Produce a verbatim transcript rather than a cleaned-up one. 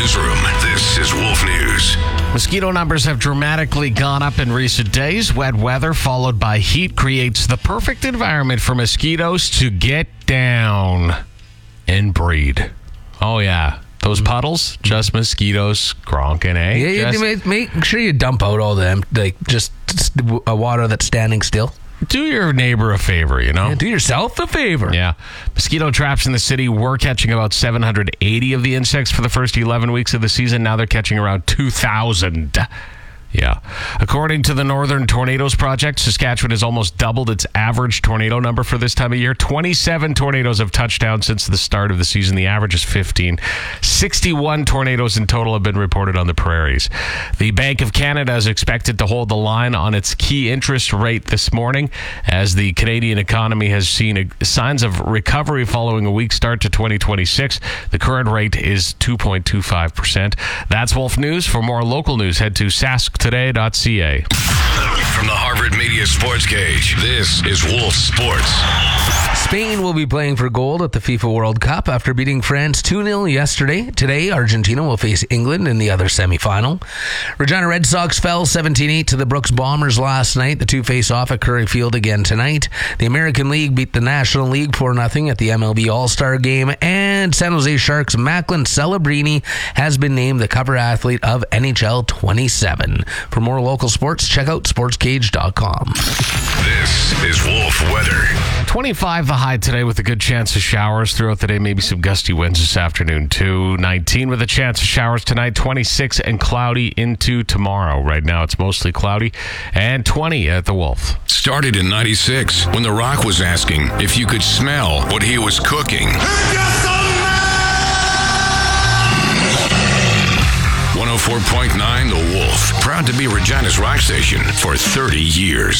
newsroom. This is Wolf News. Mosquito numbers have dramatically gone up in recent days. Wet weather followed by heat creates the perfect environment for mosquitoes to get down and breed. Oh, yeah. Those puddles, just mosquitoes cronking, eh? Yeah, you Just make, make sure you dump out all them, like just a water that's standing still. do your neighbor a favor, you know? Yeah, do yourself a favor. Yeah. Mosquito traps in the city were catching about seven hundred eighty of the insects for the first eleven weeks of the season. Now they're catching around two thousand. Yeah. According to the Northern Tornadoes Project, Saskatchewan has almost doubled its average tornado number for this time of year. twenty-seven tornadoes have touched down since the start of the season. The average is fifteen. sixty-one tornadoes in total have been reported on the prairies. The Bank of Canada is expected to hold the line on its key interest rate this morning as the Canadian economy has seen a, signs of recovery following a weak start to twenty twenty-six. The current rate is two point two five percent. That's Wolf News. For more local news, head to sask today dot c a. From the Harvard Media Sports Cage, this is Wolf Sports. Spain will be playing for gold at the FIFA World Cup after beating France two nil yesterday. Today, Argentina will face England in the other semifinal. Regina Red Sox fell seventeen eight to the Brooks Bombers last night. The two face off at Curry Field again tonight. The American League beat the National League four nothing at the M L B All-Star Game. And San Jose Sharks' Macklin Celebrini has been named the cover athlete of N H L twenty-seven. For more local sports, check out sports cage dot com. This is Wolf Weather. twenty-five the high today with a good chance of showers throughout the day. Maybe some gusty winds this afternoon too. nineteen with a chance of showers tonight. twenty-six and cloudy into tomorrow. Right now it's mostly cloudy. And twenty at the Wolf. Started in ninety-six when The Rock was asking if you could smell what he was cooking. one oh four point nine The Wolf. Proud to be Regina's rock station for thirty years.